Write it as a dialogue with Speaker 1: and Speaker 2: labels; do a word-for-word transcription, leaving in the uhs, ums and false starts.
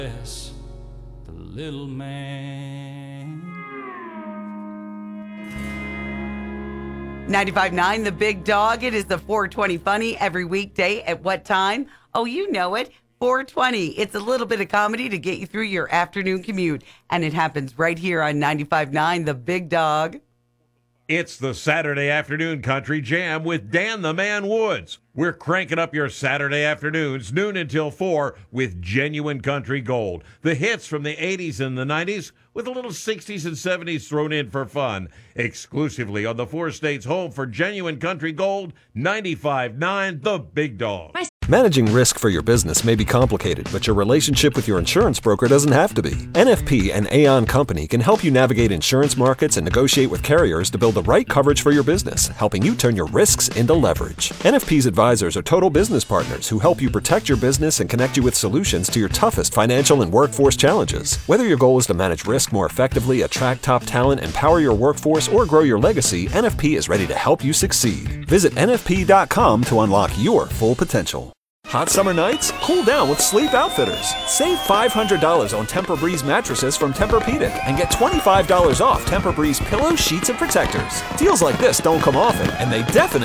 Speaker 1: Yes, the little man.
Speaker 2: ninety-five point nine The Big Dog. It is the four twenty Funny every weekday. At what time? Oh, you know it. four twenty. It's a little bit of comedy to get you through your afternoon commute. And it happens right here on ninety-five point nine The Big Dog.
Speaker 3: It's the Saturday Afternoon Country Jam with Dan the Man Woods. We're cranking up your Saturday afternoons, noon until four, with genuine country gold. The hits from the eighties and the nineties, with a little sixties and seventies thrown in for fun. Exclusively on the four states home for genuine country gold, ninety-five point nine The Big Dog.
Speaker 4: Managing risk for your business may be complicated, but your relationship with your insurance broker doesn't have to be. N F P and Aon Company can help you navigate insurance markets and negotiate with carriers to build the right coverage for your business, helping you turn your risks into leverage. N F P's advisors are total business partners who help you protect your business and connect you with solutions to your toughest financial and workforce challenges. Whether your goal is to manage risk more effectively, attract top talent, empower your workforce, or grow your legacy, N F P is ready to help you succeed. Visit N F P dot com to unlock your full potential. Hot summer nights? Cool down with Sleep Outfitters. Save five hundred dollars on Tempur-Breeze mattresses from Tempur-Pedic and get twenty-five dollars off Tempur-Breeze pillows, sheets, and protectors. Deals like this don't come often, and they definitely